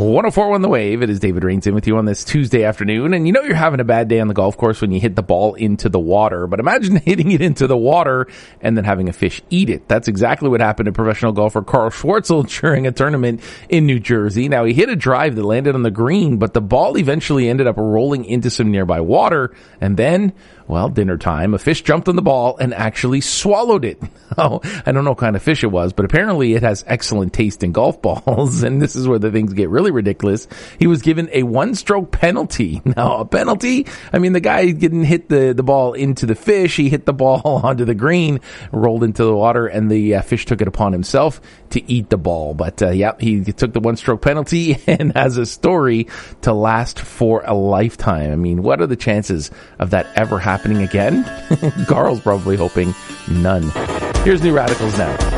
104.1 The Wave. It is David Rainson with you on this Tuesday afternoon. And you know you're having a bad day on the golf course when you hit the ball into the water. But imagine hitting it into the water and then having a fish eat it. That's exactly what happened to professional golfer Carl Schwartzel during a tournament in New Jersey. Now, he hit a drive that landed on the green, but the ball eventually ended up rolling into some nearby water. And then, well, dinner time, a fish jumped on the ball and actually swallowed it. Oh, I don't know what kind of fish it was, but apparently it has excellent taste in golf balls. And this is where the things get really ridiculous. He was given a 1-stroke penalty. Now, a penalty? I mean, the guy didn't hit the ball into the fish. He hit the ball onto the green, rolled into the water, and the fish took it upon himself to eat the ball. But, he took the 1-stroke penalty and has a story to last for a lifetime. I mean, what are the chances of that ever happening again? Carl's probably hoping none. Here's New Radicals now.